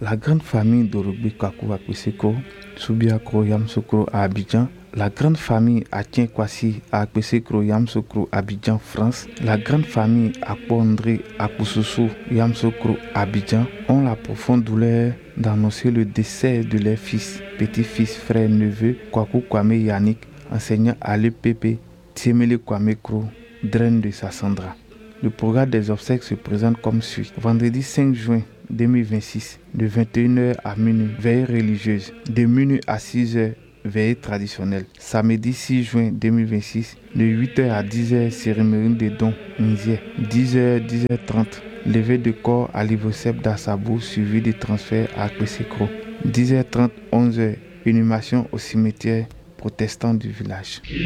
La grande famille d'Orogbe Kakou Akpeseko, Subiakro Yamsokro à Abidjan. La grande famille Atien Kwasi à Akpeseko Yamsokro Abidjan, France. La grande famille Akpo-André Akpousousou Yamsokro Abidjan ont la profonde douleur d'annoncer le décès de leur fils, petit-fils, frère, neveu, Kwaku Kwame Yannick, enseignant à l'EPP, Tiemele Kwame Kro, draine de Sassandra. Le programme des obsèques se présente comme suit. Vendredi 5 juin 2026, de 21h à minuit, veillée religieuse. De minuit à 6h, veillée traditionnelle. Samedi 6 juin 2026, de 8h à 10h, cérémonie de dons, Nizier. 10h, 10h30, levée de corps à l'Ivocep d'Assabou, suivi de transfert à Akpeseko. 10h30, 11h, inhumation au cimetière protestant du village.